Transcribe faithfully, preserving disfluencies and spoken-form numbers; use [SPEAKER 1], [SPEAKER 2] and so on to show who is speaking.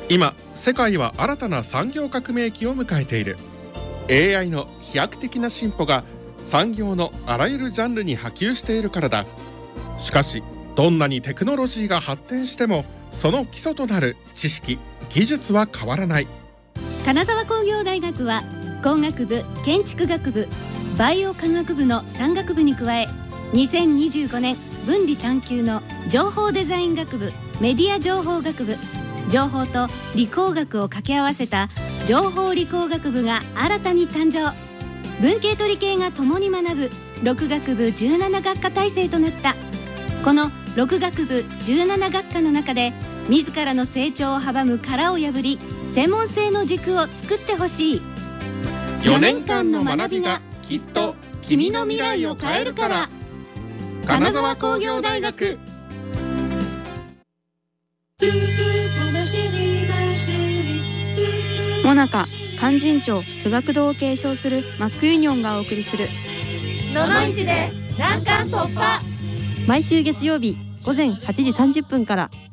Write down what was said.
[SPEAKER 1] 今世界は新たな産業革命期を迎えている。 エーアイ の飛躍的な進歩が産業のあらゆるジャンルに波及しているからだ。しかしどんなにテクノロジーが発展してもその基礎となる知識・技術は変わらない。
[SPEAKER 2] 金沢工業大学は工学部、建築学部、バイオ科学部のさん学部に加え、にせんにじゅうごねん分離探究の情報デザイン学部、メディア情報学部、情報と理工学を掛け合わせた情報理工学部が新たに誕生。文系と理系が共に学ぶろく学部じゅうなな学科体制となった。このろく学部じゅうなな学科の中で自らの成長を阻む殻を破り、専門性の軸を作ってほしい。
[SPEAKER 1] よねんかんの学びがきっと君の未来を変えるから。金沢工業大学。
[SPEAKER 3] モナカ、勧進帳、富岳堂を継承するマックユニオンがお送りする
[SPEAKER 4] ののいちで難関突破。
[SPEAKER 3] 毎週月曜日午前はちじさんじゅっぷんから